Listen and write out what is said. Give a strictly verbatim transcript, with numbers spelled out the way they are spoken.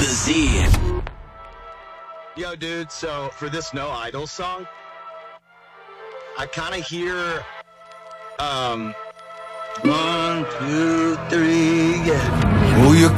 Z. Yo, dude, so for this No Idol song, I kind of hear, um, one, two, three, yeah. Who you